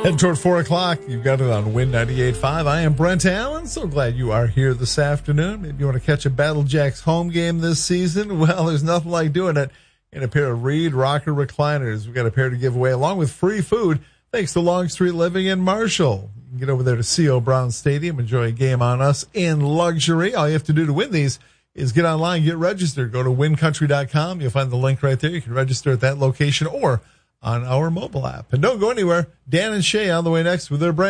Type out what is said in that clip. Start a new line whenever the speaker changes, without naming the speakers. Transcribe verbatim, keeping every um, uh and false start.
Heading toward four o'clock. You've got it on Win ninety-eight point five. I am Brent Allen. So glad you are here this afternoon. Maybe you want to catch a Battle Jacks home game this season. Well, there's nothing like doing it in a pair of Reed Rocker recliners. We've got a pair to give away along with free food thanks to Long Street Living in Marshall. You can get over there to C O Brown Stadium, enjoy a game on us in luxury. All you have to do to win these is get online, get registered. Go to win country dot com. You'll find the link right there. You can register at that location or on our mobile app. And don't go anywhere. Dan and Shay on the way next with their brand